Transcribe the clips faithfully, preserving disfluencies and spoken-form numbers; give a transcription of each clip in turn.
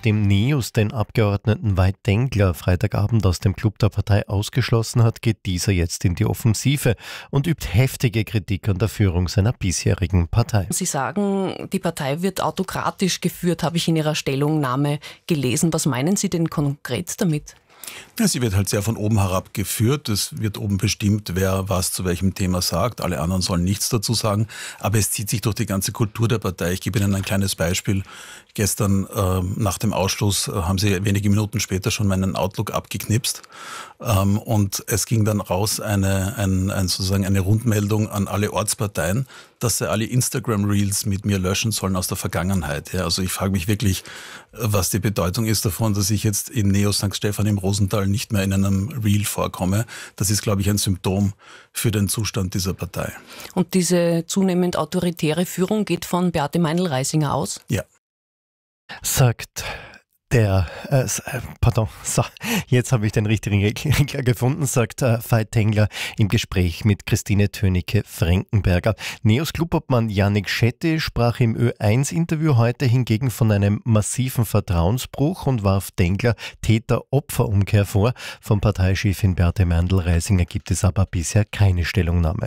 Nachdem NEOS den Abgeordneten Veit Tengler Freitagabend aus dem Club der Partei ausgeschlossen hat, geht dieser jetzt in die Offensive und übt heftige Kritik an der Führung seiner bisherigen Partei. Sie sagen, die Partei wird autokratisch geführt, habe ich in Ihrer Stellungnahme gelesen. Was meinen Sie denn konkret damit? Ja, sie wird halt sehr von oben herab geführt. Es wird oben bestimmt, wer was zu welchem Thema sagt. Alle anderen sollen nichts dazu sagen. Aber es zieht sich durch die ganze Kultur der Partei. Ich gebe Ihnen ein kleines Beispiel. Gestern äh, nach dem Ausschluss äh, haben sie wenige Minuten später schon meinen Outlook abgeknipst. Ähm, und es ging dann raus eine, ein, ein, sozusagen eine Rundmeldung an alle Ortsparteien, dass sie alle Instagram-Reels mit mir löschen sollen aus der Vergangenheit. Ja, also ich frage mich wirklich, was die Bedeutung ist davon, dass ich jetzt in NEOS Sankt Stephan im Rosental nicht mehr in einem Reel vorkomme. Das ist, glaube ich, ein Symptom für den Zustand dieser Partei. Und diese zunehmend autoritäre Führung geht von Beate Meindl-Reisinger aus? Ja. Sagt der, äh, pardon, so, jetzt habe ich den richtigen Regler gefunden, sagt äh, Veit Tengler im Gespräch mit Christine Tönicke-Frankenberger. NEOS-Clubobmann Yannick Schetti sprach im Ö eins Interview heute hingegen von einem massiven Vertrauensbruch und warf Tengler Täter-Opfer-Umkehr vor. Von Parteichefin Beate Meindl-Reisinger gibt es aber bisher keine Stellungnahme.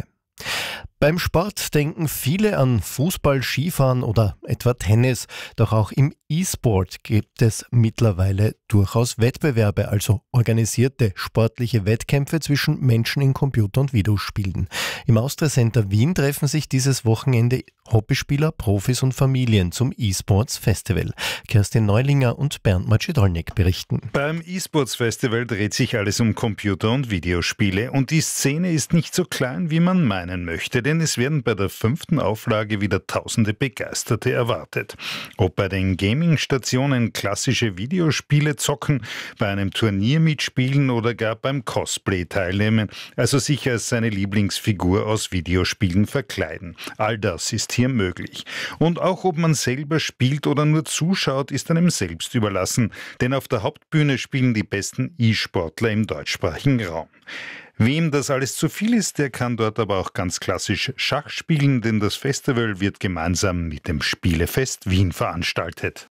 Beim Sport denken viele an Fußball, Skifahren oder etwa Tennis. Doch auch im E-Sport gibt es mittlerweile durchaus Wettbewerbe, also organisierte sportliche Wettkämpfe zwischen Menschen in Computer- und Videospielen. Im Austria Center Wien treffen sich dieses Wochenende Hobbyspieler, Profis und Familien zum E-Sports Festival. Kerstin Neulinger und Bernd Macedolnik berichten. Beim E-Sports Festival dreht sich alles um Computer- und Videospiele und die Szene ist nicht so klein, wie man meinen möchte, denn es werden bei der fünften Auflage wieder tausende Begeisterte erwartet. Ob bei den Gaming-Stationen klassische Videospiele zocken, bei einem Turnier mitspielen oder gar beim Cosplay teilnehmen, also sich als seine Lieblingsfigur aus Videospielen verkleiden. All das ist hier möglich. Und auch ob man selber spielt oder nur zuschaut, ist einem selbst überlassen, denn auf der Hauptbühne spielen die besten E-Sportler im deutschsprachigen Raum. Wem das alles zu viel ist, der kann dort aber auch ganz klassisch Schach spielen, denn das Festival wird gemeinsam mit dem Spielefest Wien veranstaltet.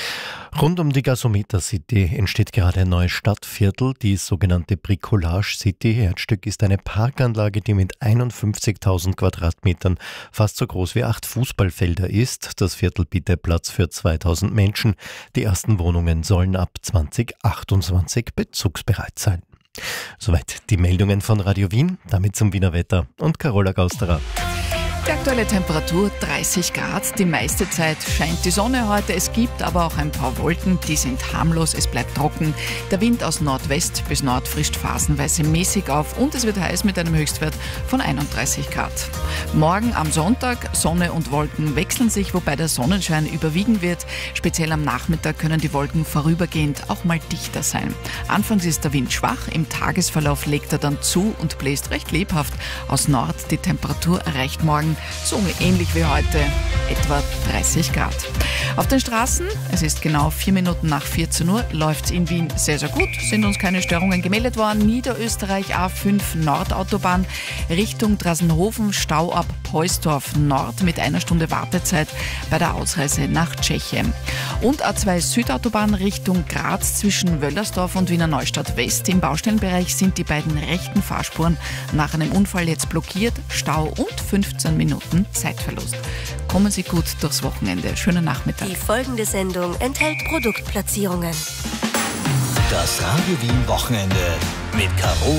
Rund um die Gasometer City entsteht gerade ein neues Stadtviertel, die sogenannte Bricolage City. Herzstück ist eine Parkanlage, die mit einundfünfzigtausend Quadratmetern fast so groß wie acht Fußballfelder ist. Das Viertel bietet Platz für zweitausend Menschen. Die ersten Wohnungen sollen ab zwanzig achtundzwanzig bezugsbereit sein. Soweit die Meldungen von Radio Wien, damit zum Wiener Wetter und Carola Gausterer. Die aktuelle Temperatur dreißig Grad. Die meiste Zeit scheint die Sonne heute. Es gibt aber auch ein paar Wolken, die sind harmlos. Es bleibt trocken. Der Wind aus Nordwest bis Nord frischt phasenweise mäßig auf und es wird heiß mit einem Höchstwert von einunddreißig Grad. Morgen am Sonntag, Sonne und Wolken wechseln sich, wobei der Sonnenschein überwiegen wird. Speziell am Nachmittag können die Wolken vorübergehend auch mal dichter sein. Anfangs ist der Wind schwach, im Tagesverlauf legt er dann zu und bläst recht lebhaft aus Nord. Die Temperatur erreicht morgen so ähnlich wie heute, etwa dreißig Grad. Auf den Straßen, es ist genau vier Minuten nach vierzehn Uhr, läuft es in Wien sehr, sehr gut. Sind uns keine Störungen gemeldet worden. Niederösterreich A fünf Nordautobahn Richtung Drasenhofen, Stau ab Poisdorf Nord mit einer Stunde Wartezeit bei der Ausreise nach Tschechien. Und A zwei Südautobahn Richtung Graz zwischen Wöllersdorf und Wiener Neustadt West. Im Baustellenbereich sind die beiden rechten Fahrspuren nach einem Unfall jetzt blockiert. Stau und fünfzehn Minuten Zeitverlust. Kommen Sie gut durchs Wochenende. Schönen Nachmittag. Die folgende Sendung enthält Produktplatzierungen. Das Radio Wien Wochenende mit Carola